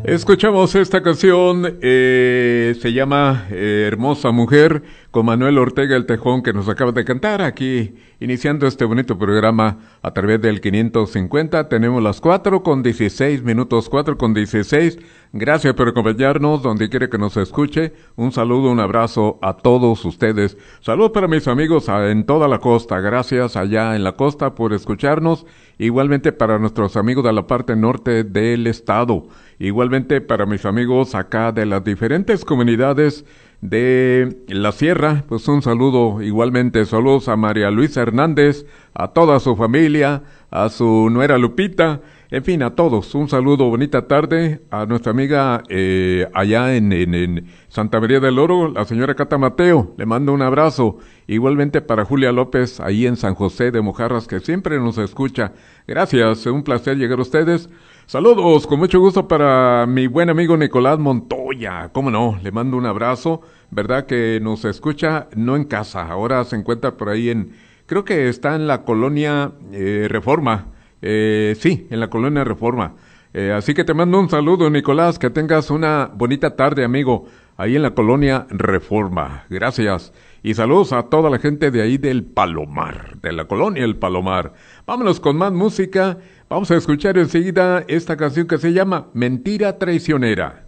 Escuchamos esta canción, se llama Hermosa Mujer, con Manuel Ortega el Tejón, que nos acaba de cantar aquí, iniciando este bonito programa a través del 550. Tenemos las 4:16, 4:16. Gracias por acompañarnos donde quiera que nos escuche. Un saludo, un abrazo a todos ustedes. Saludos para mis amigos en toda la costa. Gracias allá en la costa por escucharnos. Igualmente para nuestros amigos de la parte norte del estado. Igualmente para mis amigos acá de las diferentes comunidades de la sierra, pues un saludo igualmente. Saludos a María Luisa Hernández, a toda su familia, a su nuera Lupita, en fin, a todos. Un saludo, bonita tarde a nuestra amiga allá en Santa María del Oro, la señora Cata Mateo, le mando un abrazo. Igualmente para Julia López, ahí en San José de Mojarras, que siempre nos escucha. Gracias, un placer llegar a ustedes. Saludos, con mucho gusto para mi buen amigo Nicolás Montoya, cómo no, le mando un abrazo, verdad que nos escucha, no en casa, ahora se encuentra por ahí creo que está en la colonia Reforma, sí, en la colonia Reforma, así que te mando un saludo, Nicolás, que tengas una bonita tarde, amigo, ahí en la colonia Reforma, gracias, y saludos a toda la gente de ahí del Palomar, de la colonia El Palomar. Vámonos con más música. Vamos a escuchar enseguida esta canción que se llama Mentira Traicionera.